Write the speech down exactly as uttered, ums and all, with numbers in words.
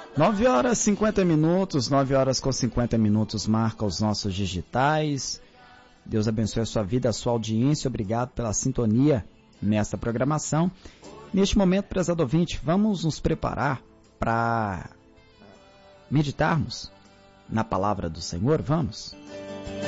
nove horas e cinquenta minutos, nove horas com cinquenta minutos marca os nossos digitais. Deus abençoe a sua vida, a sua audiência. Obrigado pela sintonia nesta programação. Neste momento, prezado ouvinte, vamos nos preparar para meditarmos na palavra do Senhor, vamos?